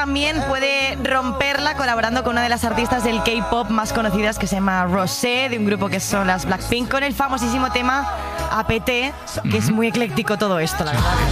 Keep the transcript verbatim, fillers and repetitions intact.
también puede romperla colaborando con una de las artistas del K-pop más conocidas que se llama Rosé, de un grupo que son las Blackpink, con el famosísimo tema A P T, que es muy ecléctico todo esto, la verdad.